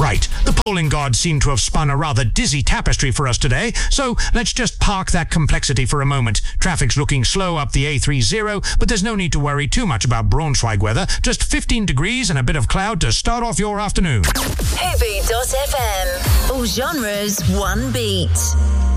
Right, the polling gods seem to have spun a rather dizzy tapestry for us today, so let's just park that complexity for a moment. Traffic's looking slow up the A30, but there's no need to worry too much about Braunschweig weather. Just 15 degrees and a bit of cloud to start off your afternoon. Hoopy.fm. All genres, one beat.